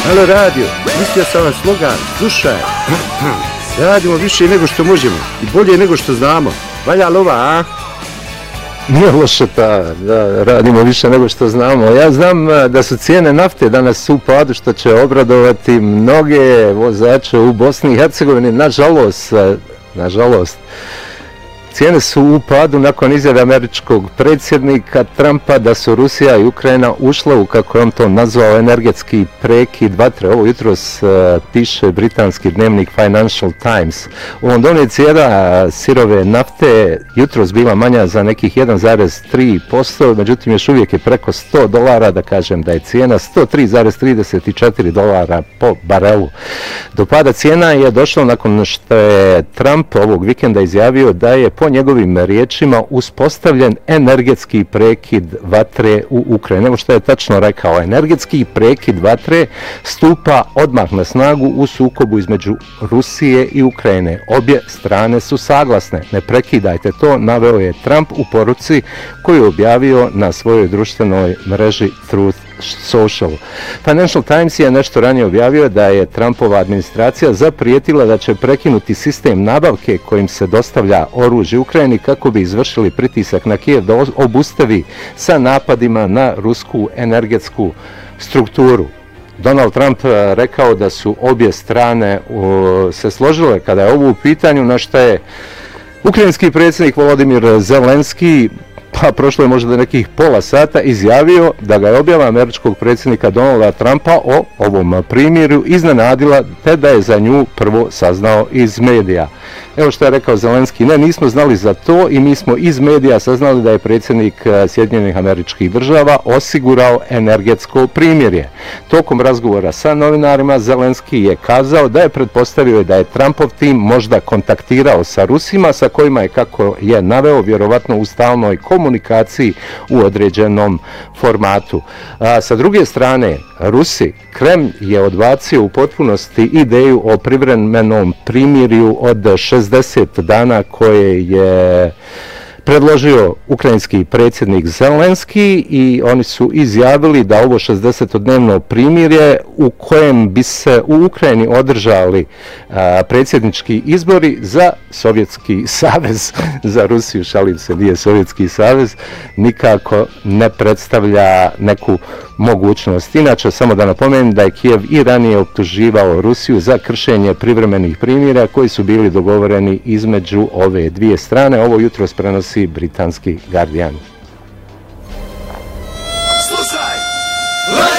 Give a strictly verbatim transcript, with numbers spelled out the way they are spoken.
Alo radio, mislio sam vam slogan, slušaj. Radimo više nego što možemo i bolje nego što znamo. Valja lova, a? Nije loše ta, da radimo više nego što znamo. Ja znam da su cijene nafte danas u padu, što će obradovati mnoge vozače u Bosni i Hercegovini. Nažalost, nažalost, cijene su u padu nakon izjave američkog predsjednika Trumpa da su Rusija i Ukrajina ušla u, kako je on to nazvao, energetski prekid vatre. Ovo jutros uh, piše britanski dnevnik Financial Times. U Londonu je cijena sirove nafte jutros bila manja za nekih jedan zarez tri posto, međutim još uvijek je preko sto dolara, da kažem da je cijena sto tri zarez trideset četiri dolara po barelu. Do pada cijena je došlo nakon što je Trump ovog vikenda izjavio da je po njegovim riječima uspostavljen energetski prekid vatre u Ukrajini. Evo što je tačno rekao, energetski prekid vatre stupa odmah na snagu u sukobu između Rusije i Ukrajine. Obje strane su saglasne. Ne prekidajte to, naveo je Trump u poruci koju je objavio na svojoj društvenoj mreži Truth Social. Financial Times je nešto ranije objavio da je Trumpova administracija zaprijetila da će prekinuti sistem nabavke kojim se dostavlja oružje Ukrajini kako bi izvršili pritisak na Kijev da obustavi sa napadima na rusku energetsku strukturu. Donald Trump rekao da su obje strane se složile kada je ovo u pitanju, na što je ukrajinski predsjednik Volodimir Zelenski, pa prošlo je možda nekih pola sata, izjavio da ga je objava američkog predsjednika Donalda Trumpa o ovom primjeru iznenadila, te da je za nju prvo saznao iz medija. Evo što je rekao Zelenski, ne, nismo znali za to i mi smo iz medija saznali da je predsjednik Sjedinjenih Američkih Država osigurao energetsko primirje. Tokom razgovora sa novinarima Zelenski je kazao da je pretpostavio da je Trumpov tim možda kontaktirao sa Rusima sa kojima je, kako je naveo, vjerovatno u stalnoj komunikaciji u određenom formatu. A sa druge strane, Rusi, Kremlj je odbacio u potpunosti ideju o privremenom primirju od šezdeset dana koje je predložio ukrajinski predsjednik Zelenski i oni su izjavili da ovo šezdesetodnevno primirje u kojem bi se u Ukrajini održali a, predsjednički izbori za Sovjetski savez, za Rusiju, šalim se, nije Sovjetski savez, nikako ne predstavlja neku mogućnost. Inače, samo da napomenem da je Kijev i ranije optuživao Rusiju za kršenje privremenih primirja koji su bili dogovoreni između ove dvije strane. Ovo jutros prenosi britanski Guardian. Slušaj!